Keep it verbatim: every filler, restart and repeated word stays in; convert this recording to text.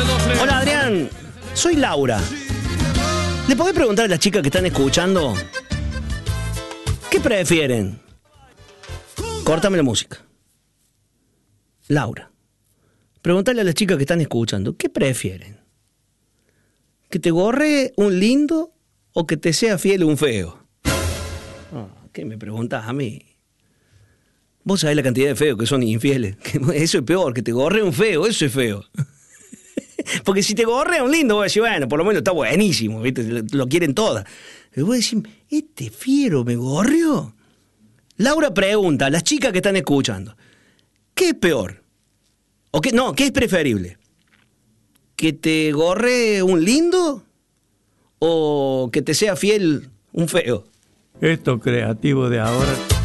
Hola, Adrián. Soy Laura. ¿Le podés preguntar a las chicas que están escuchando qué prefieren? Córtame la música. Laura, pregúntale a las chicas que están escuchando ¿qué prefieren? ¿Que te gorre un lindo o que te sea fiel un feo? Oh, ¿qué me preguntas a mí? Vos sabés la cantidad de feos que son infieles. Eso es peor, que te gorre un feo, eso es feo. Porque si te gorre un lindo, vos decís, bueno, por lo menos está buenísimo, ¿viste? Lo, lo quieren todas. Pero vos decís, ¿este fiero me gorrió? Laura pregunta a las chicas que están escuchando, ¿qué es peor? ¿O qué, no, ¿qué es preferible? ¿Que te gorre un lindo o que te sea fiel un feo? Estos creativos de ahora